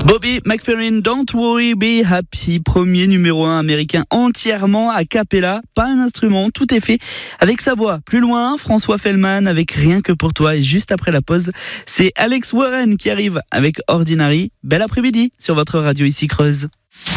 Bobby McFerrin, Don't Worry Be Happy, premier numéro 1 américain entièrement a cappella, pas un instrument, tout est fait avec sa voix. Plus loin, François Fellman avec Rien que pour toi, et juste après la pause, c'est Alex Warren qui arrive avec Ordinary. Bel après-midi sur votre radio ici Creuse.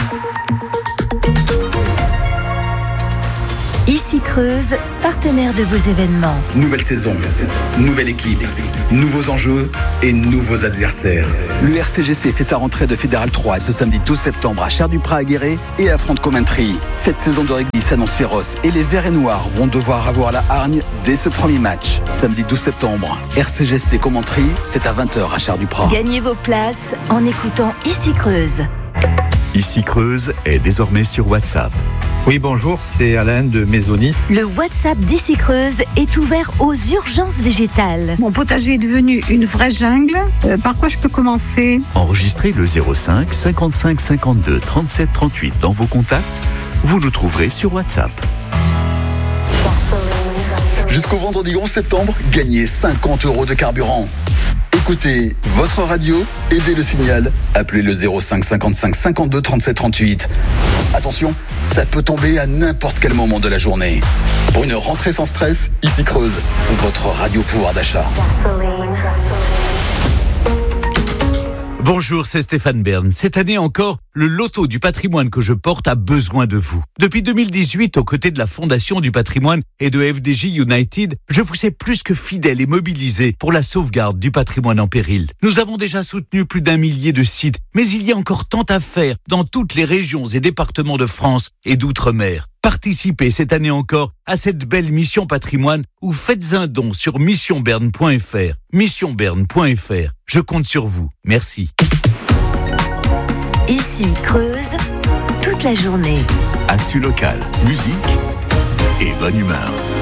Ici Creuse, partenaire de vos événements. Nouvelle saison, nouvelle équipe, nouveaux enjeux et nouveaux adversaires. Le RCGC fait sa rentrée de Fédéral 3 ce samedi 12 septembre à Cher-du-Prat-à-Guéret et affronte Coventry. Cette saison de rugby s'annonce féroce et les Verts et Noirs vont devoir avoir la hargne dès ce premier match. Samedi 12 septembre, RCGC Coventry, c'est à 20h à Cher-du-Prat. Gagnez vos places en écoutant Ici Creuse. Ici Creuse est désormais sur WhatsApp. Oui, bonjour, c'est Alain de Maisonis. Le WhatsApp d'Ici Creuse est ouvert aux urgences végétales. Mon potager est devenu une vraie jungle. Par quoi je peux commencer ? Enregistrez le 05 55 52 37 38 dans vos contacts. Vous nous trouverez sur WhatsApp. Jusqu'au vendredi 11 septembre, gagnez 50 € de carburant. Écoutez votre radio, aidez le signal, appelez le 05 55 52 37 38. Attention, ça peut tomber à n'importe quel moment de la journée. Pour une rentrée sans stress, Ici Creuse, votre radio pouvoir d'achat. Bonjour, c'est Stéphane Bern. Cette année encore, le loto du patrimoine que je porte a besoin de vous. Depuis 2018, aux côtés de la Fondation du patrimoine et de FDJ United, je vous sais plus que fidèle et mobilisé pour la sauvegarde du patrimoine en péril. Nous avons déjà soutenu plus d'1 millier de sites, mais il y a encore tant à faire dans toutes les régions et départements de France et d'outre-mer. Participez cette année encore à cette belle mission patrimoine ou faites un don sur missionberne.fr. Missionberne.fr. Je compte sur vous. Merci. Ici Creuse, toute la journée. Actu local, musique et bonne humeur.